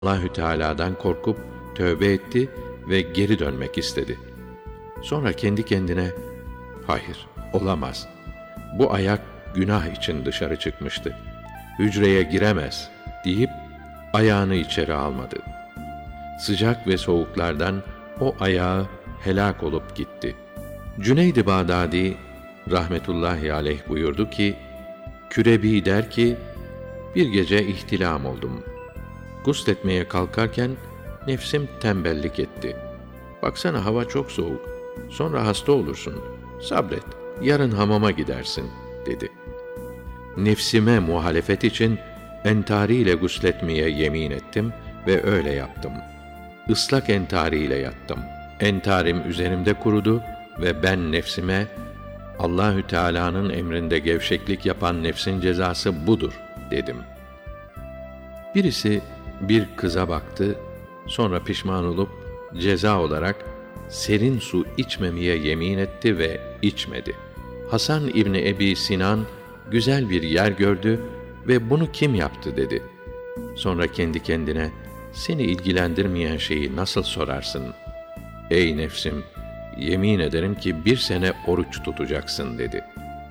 Allahü Teala'dan korkup tövbe etti ve geri dönmek istedi. Sonra kendi kendine, hayır, olamaz. Bu ayak günah için dışarı çıkmıştı. Hücreye giremez deyip ayağını içeri almadı. Sıcak ve soğuklardan o ayağı helak olup gitti. Cüneyd-i Bağdadi rahmetullahi aleyh buyurdu ki, Kürebi der ki, bir gece ihtilam oldum. Gusletmeye kalkarken nefsim tembellik etti. Baksana hava çok soğuk, sonra hasta olursun. Sabret, yarın hamama gidersin, dedi. Nefsime muhalefet için entariyle gusletmeye yemin ettim ve öyle yaptım. Islak entariyle yattım. Entarim üzerimde kurudu ve ben nefsime, Allahü Teala'nın emrinde gevşeklik yapan nefsin cezası budur, dedim. Birisi bir kıza baktı, sonra pişman olup ceza olarak serin su içmemeye yemin etti ve içmedi. Hasan İbni Ebi Sinan güzel bir yer gördü ve bunu kim yaptı dedi. Sonra kendi kendine, seni ilgilendirmeyen şeyi nasıl sorarsın? Ey nefsim, yemin ederim ki 1 sene oruç tutacaksın, dedi.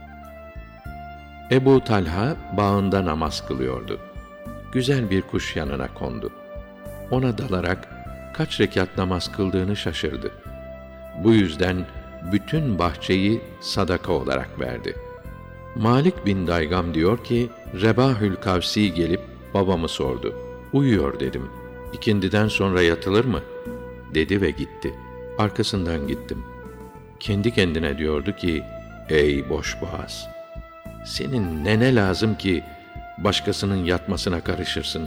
Ebu Talha bağında namaz kılıyordu. Güzel bir kuş yanına kondu. Ona dalarak kaç rekat namaz kıldığını şaşırdı. Bu yüzden bütün bahçeyi sadaka olarak verdi. Malik bin Daygam diyor ki, Rebahül Kavsi gelip babamı sordu. Uyuyor dedim. İkindiden sonra yatılır mı? Dedi ve gitti. Arkasından gittim. Kendi kendine diyordu ki, ey boşboğaz! Senin ne lazım ki başkasının yatmasına karışırsın?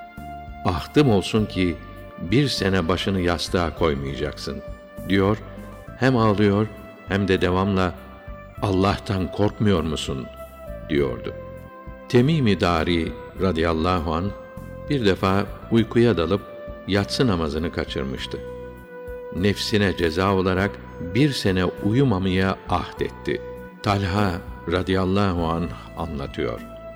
Ahtım olsun ki 1 sene başını yastığa koymayacaksın, diyor, hem ağlıyor hem de devamla Allah'tan korkmuyor musun, diyordu. Temim-i Dari radıyallahu anh bir defa uykuya dalıp yatsı namazını kaçırmıştı. Nefsine ceza olarak 1 sene uyumamaya ahdetti. Talha radıyallahu anh anlatıyor.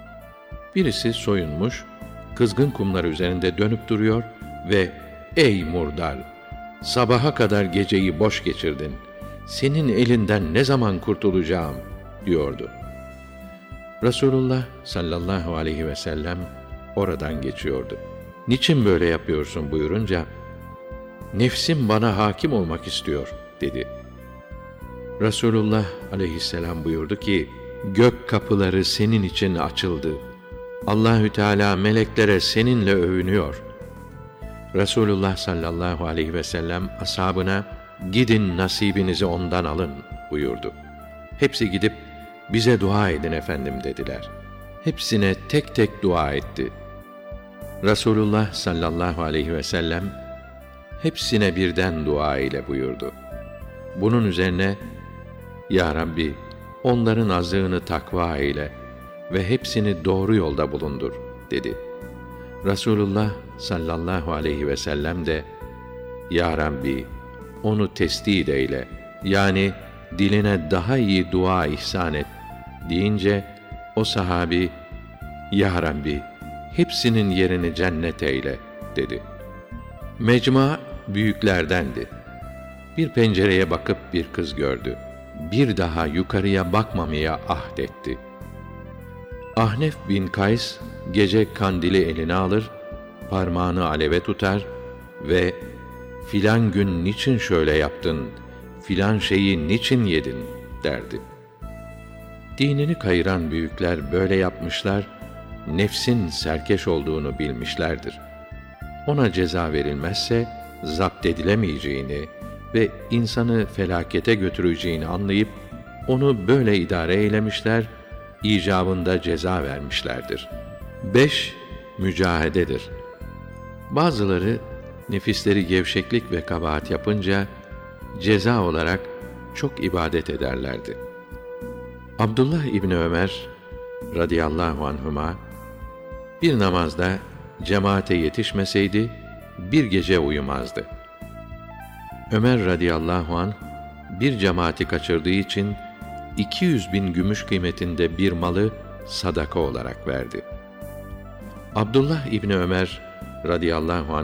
Birisi soyunmuş, kızgın kumlar üzerinde dönüp duruyor ve ''Ey murdar! Sabaha kadar geceyi boş geçirdin. Senin elinden ne zaman kurtulacağım?'' diyordu. Resulullah sallallahu aleyhi ve sellem oradan geçiyordu. ''Niçin böyle yapıyorsun?'' buyurunca, ''Nefsim bana hakim olmak istiyor.'' dedi. Resulullah aleyhisselam buyurdu ki, ''Gök kapıları senin için açıldı. Allahü Teala meleklere seninle övünüyor.'' Resulullah sallallahu aleyhi ve sellem ashabına, ''Gidin nasibinizi ondan alın.'' buyurdu. Hepsi gidip, ''Bize dua edin efendim.'' dediler. Hepsine tek tek dua etti. Resulullah sallallahu aleyhi ve sellem hepsine birden dua ile buyurdu. Bunun üzerine, ''Ya Rabbi, onların azığını takva eyle ve hepsini doğru yolda bulundur.'' dedi. Resulullah sallallahu aleyhi ve sellem de, ''Ya Rabbi, onu tesdid eyle, yani diline daha iyi dua ihsan et.'' deyince, o sahabi, ''Ya Rabbi, hepsinin yerini cennet eyle.'' dedi. Mecma büyüklerdendi. Bir pencereye bakıp bir kız gördü. Bir daha yukarıya bakmamaya ahdetti. Ahnef bin Kays gece kandili eline alır, parmağını aleve tutar ve filan gün niçin şöyle yaptın, filan şeyi niçin yedin derdi. Dinini kayıran büyükler böyle yapmışlar, nefsin serkeş olduğunu bilmişlerdir. Ona ceza verilmezse zapt edilemeyeceğini ve insanı felakete götüreceğini anlayıp onu böyle idare eylemişler, icabında ceza vermişlerdir. 5. Mücahededir. Bazıları nefisleri gevşeklik ve kabahat yapınca ceza olarak çok ibadet ederlerdi. Abdullah İbni Ömer radıyallahu anhuma bir namazda cemaate yetişmeseydi bir gece uyumazdı. Ömer radıyallahu anh bir cemaati kaçırdığı için 200.000 gümüş kıymetinde bir malı sadaka olarak verdi. Abdullah İbni Ömer radıyallahu anh